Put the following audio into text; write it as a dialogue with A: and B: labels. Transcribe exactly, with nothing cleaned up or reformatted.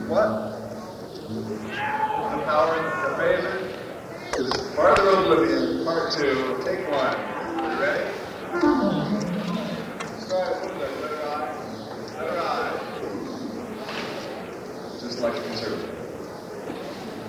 A: what? Empowering the phaser. It is Farther Oblivion, part two. Take one. You ready? Start. What is that? Letter I? Letter I. Just like a conservative.